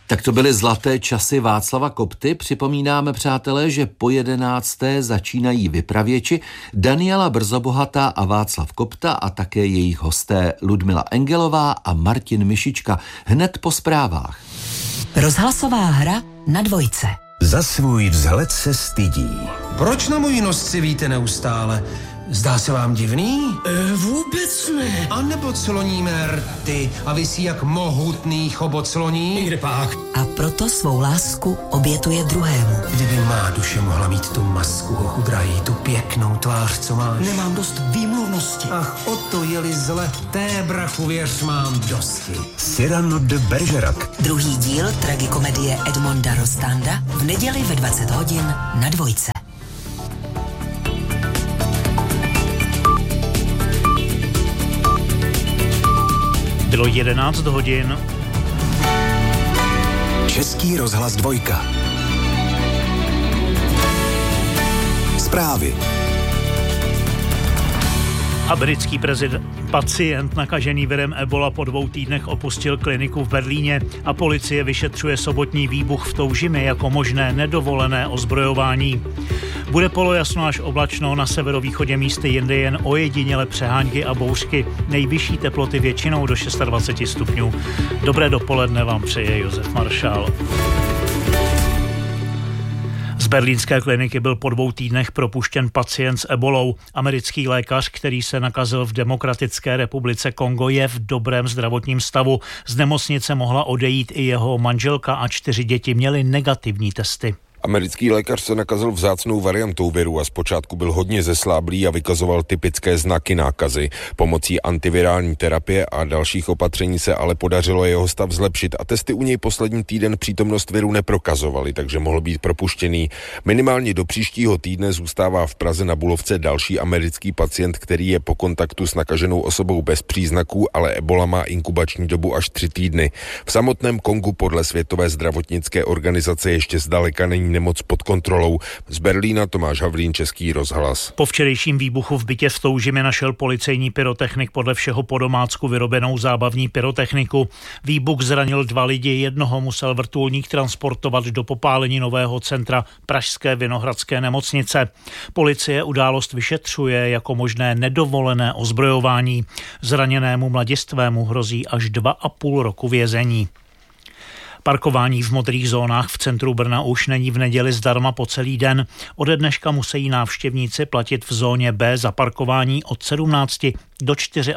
Tak to byly zlaté časy Václava Kopty. Připomínáme, přátelé, že po 11. začínají vypravěči Daniela Brzobohatá a Václav Kopta a také jejich hosté Ludmila Engelová a Martin Mišička. Hned po zprávách. Rozhlasová hra na Dvojce. Za svůj vzhled se stydí. Proč na mojí nosci víte neustále? Zdá se vám divný? Vůbec ne. A nebo cloníme rty a visí jak mohutný chobot cloní? Kde pak? A proto svou lásku obětuje druhému. Kdyby má duše mohla mít tu masku ochudrají, tu pěknou tvář, co máš. Nemám dost výmluvnosti. Ach, o to je-li zle, té brachu věř mám dosti. Cyrano de Bergerac. Druhý díl tragikomedie Edmonda Rostanda v neděli ve 20 hodin na Dvojce. Bylo 11 hodin. Český rozhlas Dvojka. Zprávy. Americký pacient nakažený virem Ebola po 2 týdnech opustil kliniku v Berlíně a policie vyšetřuje sobotní výbuch v Toužimi jako možné nedovolené ozbrojování. Bude polojasno až oblačno, na severovýchodě místy jinde jen ojediněle přehánky a bouřky. Nejvyšší teploty většinou do 26 stupňů. Dobré dopoledne vám přeje Josef Maršál. Z berlínské kliniky byl po 2 týdnech propuštěn pacient s ebolou. Americký lékař, který se nakazil v Demokratické republice Kongo, je v dobrém zdravotním stavu. Z nemocnice mohla odejít i jeho manželka a 4 děti měly negativní testy. Americký lékař se nakazil vzácnou variantou viru a zpočátku byl hodně zesláblý a vykazoval typické znaky nákazy. Pomocí antivirální terapie a dalších opatření se ale podařilo jeho stav zlepšit a testy u něj poslední týden přítomnost viru neprokazovaly, takže mohl být propuštěný. Minimálně do příštího týdne zůstává v Praze na Bulovce další americký pacient, který je po kontaktu s nakaženou osobou bez příznaků, ale ebola má inkubační dobu až 3 týdny. V samotném Kongu podle Světové zdravotnické organizace ještě zdaleka není nemoc pod kontrolou. Z Berlína Tomáš Havlín, Český rozhlas. Po včerejším výbuchu v bytě v Toužimi našel policejní pyrotechnik podle všeho po domácku vyrobenou zábavní pyrotechniku. Výbuch zranil 2 lidi, jednoho musel vrtulník transportovat do popáleninového centra pražské Vinohradské nemocnice. Policie událost vyšetřuje jako možné nedovolené ozbrojování. Zraněnému mladistvému hrozí až 2,5 roku vězení. Parkování v modrých zónách v centru Brna už není v neděli zdarma po celý den. Ode dneška musí návštěvníci platit v zóně B za parkování od 17 do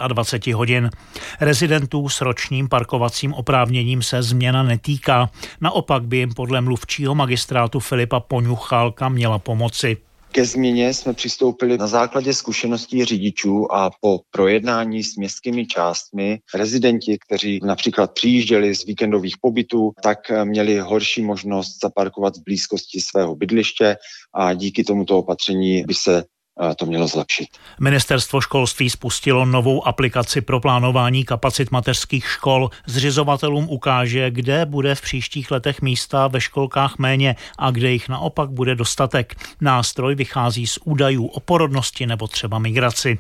24 hodin. Rezidentů s ročním parkovacím oprávněním se změna netýká. Naopak by jim podle mluvčího magistrátu Filipa Poňuchálka měla pomoci. Ke změně jsme přistoupili na základě zkušeností řidičů a po projednání s městskými částmi rezidenti, kteří například přijížděli z víkendových pobytů, tak měli horší možnost zaparkovat v blízkosti svého bydliště a díky tomuto opatření by se to mělo zlepšit. Ministerstvo školství spustilo novou aplikaci pro plánování kapacit mateřských škol. Zřizovatelům ukáže, kde bude v příštích letech místa ve školkách méně a kde jich naopak bude dostatek. Nástroj vychází z údajů o porodnosti nebo třeba migraci.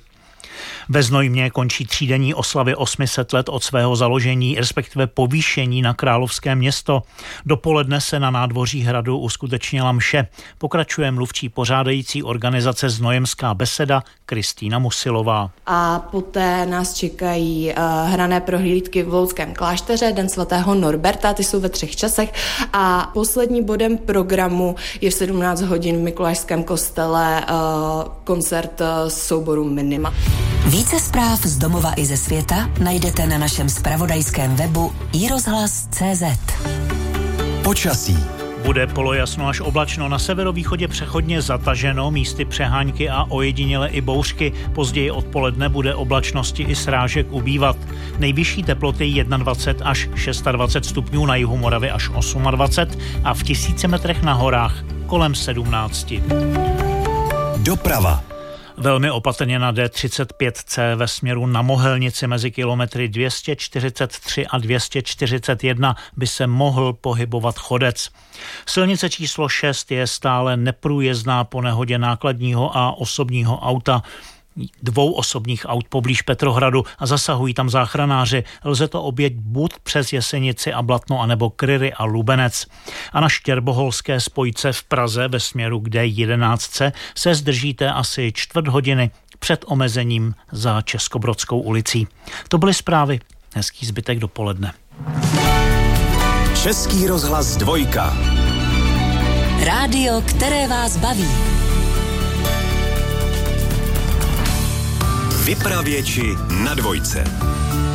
Ve Znojmě končí 3denní oslavy 800 let od svého založení, respektive povýšení na královské město. Dopoledne se na nádvoří hradu uskutečnila mše. Pokračuje mluvčí pořádající organizace Znojemská beseda Kristýna Musilová. A poté nás čekají hrané prohlídky v Louckém klášteře, Den svatého Norberta, ty jsou ve 3 časech. A posledním bodem programu je v 17 hodin v Mikulášském kostele koncert souboru Minima. Více zpráv z domova i ze světa najdete na našem zpravodajském webu iRozhlas.cz. Počasí. Bude polojasno až oblačno, na severovýchodě přechodně zataženo, místy přehánky a ojediněle i bouřky. Později odpoledne bude oblačnosti i srážek ubývat. Nejvyšší teploty 21 až 26 stupňů, na jihu Moravy až 28 a v 1000 metrech na horách kolem 17. Doprava. Velmi opatrně na D35C ve směru na Mohelnici mezi kilometry 243 a 241 by se mohl pohybovat chodec. Silnice číslo 6 je stále neprůjezdná po nehodě nákladního a osobního auta. 2 osobních aut poblíž Petrohradu a zasahují tam záchranáři. Lze to oběť buď přes Jesenici a Blatno, anebo Kryry a Lubenec. A na štěrboholské spojce v Praze ve směru k D11 se zdržíte asi 1/4 hodiny před omezením za Českobrodskou ulicí. To byly zprávy. Hezký zbytek dopoledne. Český rozhlas 2. Rádio, které vás baví. Vypravěči na 2.